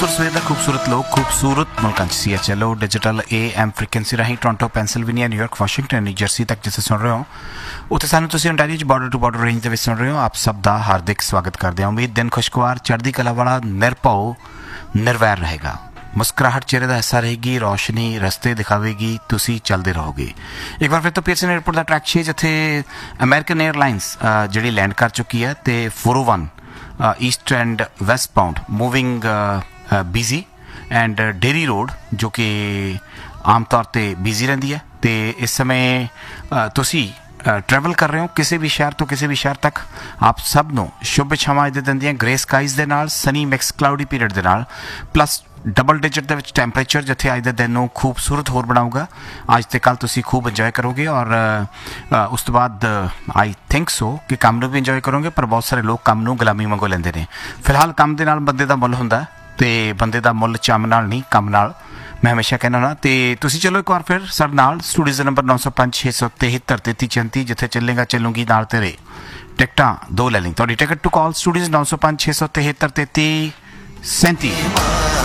ਸਵੇਰ ਦਾ ਖੂਬਸੂਰਤ ਲੋਕ ਖੂਬਸੂਰਤ ਮੁਲਕਾਂ 'ਚ CHLO digital AM frequency राਹੀਂ Toronto Pennsylvania New York Washington new jersey ਤੱਕ ਜਿੱਥੇ ਸੁਣ ਰਹੇ ਹੋ ਉੱਥੇ ਸਾਨੂੰ ਤੁਸੀਂ ontario 'ਚ ਬਾਰਡਰ ਟੂ ਬਾਰਡਰ ਰੇਂਜ ਦੇ ਵਿੱਚ ਸੁਣ ਰਹੇ ਹੋ। ਆਪ ਸਭ ਦਾ ਹਾਰਦਿਕ ਸਵਾਗਤ ਕਰਦੇ ਹਾਂ। ਉਮੀਦ ਦਿਨ ਖੁਸ਼ਗਵਾਰ ਚੜ੍ਹਦੀ ਕਲਾ ਵਾਲਾ ਨਿਰਭਉ ਨਿਰਵੈਰ ਰਹੇਗਾ। ਮੁਸਕਰਾਹਟ ਚਿਹਰੇ ਦਾ ਹਿੱਸਾ ਰਹੇਗੀ, ਰੌਸ਼ਨੀ ਰਸਤੇ ਦਿਖਾਵੇਗੀ, ਤੁਸੀਂ ਚੱਲਦੇ ਰਹੋਗੇ। ਇੱਕ ਵਾਰ ਫਿਰ ਤੋਂ ਪੀਅਰਸਨ ਏਅਰਪੋਰਟ ਦਾ ਟਰੈਕ 6 ਜਿੱਥੇ ਅਮਰੀਕਨ 에ਅਰਲਾਈਨਸ ਜਿਹੜੀ ਲੈਂਡ ਕਰ ਚੁੱਕੀ ਹੈ ਤੇ 401 East and West bound moving busy and dairy road ਜੋ ਕਿ ਆਮ ਤੌਰ 'ਤੇ ਬਿਜ਼ੀ ਰਹਿੰਦੀ ਹੈ। ਅਤੇ ਇਸ ਸਮੇਂ ਤੁਸੀਂ ਟਰੈਵਲ ਕਰ ਰਹੇ ਹੋ ਕਿਸੇ ਵੀ ਸ਼ਹਿਰ ਤੋਂ ਕਿਸੇ ਵੀ ਸ਼ਹਿਰ ਤੱਕ। ਆਪ ਸਭ ਨੂੰ ਸ਼ੁਭ ਇੱਛਾਵਾਂ ਅੱਜ ਦੇ ਦਿਨ ਦੀਆਂ ਗ੍ਰੇ ਸਕਾਈਜ਼ ਦੇ ਨਾਲ, ਸਨੀ ਮਿਕਸ ਕਲਾਉਡੀ ਪੀਰੀਅਡ ਦੇ ਨਾਲ, ਪਲੱਸ ਡਬਲ ਡਿਜਿਟ ਦੇ ਵਿੱਚ ਟੈਂਪਰੇਚਰ ਜਿੱਥੇ ਅੱਜ ਦੇ ਦਿਨ ਨੂੰ ਖੂਬਸੂਰਤ ਹੋਰ ਬਣਾਊਗਾ। ਅੱਜ ਤੇ ਕੱਲ੍ਹ ਤੁਸੀਂ ਖੂਬ ਇੰਜੋਏ ਕਰੋਗੇ ਔਰ ਉਸ ਤੋਂ ਬਾਅਦ ਆਈ ਥਿੰਕ ਸੋ ਕਿ ਕੰਮ ਨੂੰ ਵੀ ਇੰਜੋਏ ਕਰੋਗੇ। ਪਰ ਬਹੁਤ ਸਾਰੇ ਲੋਕ ਕੰਮ ਨੂੰ ਗੁਲਾਮੀ ਵਾਂਗੂ ਲੈਂਦੇ ਨੇ। ਫਿਲਹਾਲ ਕੰਮ ਦੇ ਨਾਲ ਬੰਦੇ ਦਾ ਮੁੱਲ ਹੁੰਦਾ ਅਤੇ ਬੰਦੇ ਦਾ ਮੁੱਲ ਚੰਮ ਨਾਲ ਨਹੀਂ, ਕੰਮ ਨਾਲ। ਮੈਂ ਹਮੇਸ਼ਾ ਕਹਿੰਦਾ ਨਾ। ਅਤੇ ਤੁਸੀਂ ਚਲੋ ਇੱਕ ਵਾਰ ਫਿਰ ਸਾਡੇ ਨਾਲ ਸਟੂਡੀਓ ਦਾ ਨੰਬਰ 905 673 3334 ਜਿੱਥੇ ਚੱਲੇਗਾ ਚੱਲੂਗੀ ਨਾਲ ਤੇਰੇ ਟਿਕਟਾਂ 2 ਲੈ ਲਈ। ਤੁਹਾਡੀ ਟਿਕਟ ਟੂ ਕਾਲ ਸਟੂਡੀਓ 905 673 3337।